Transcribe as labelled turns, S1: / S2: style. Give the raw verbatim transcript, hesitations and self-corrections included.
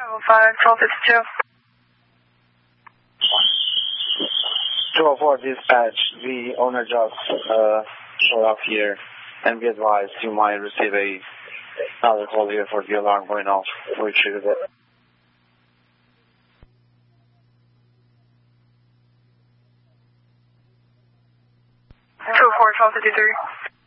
S1: five, twelve fifty-two.
S2: two oh four dispatch, the owner just uh, showed up here, and be advised you might receive a another call here for the alarm going off. We triggered it.
S1: two oh four, twelve fifty-three.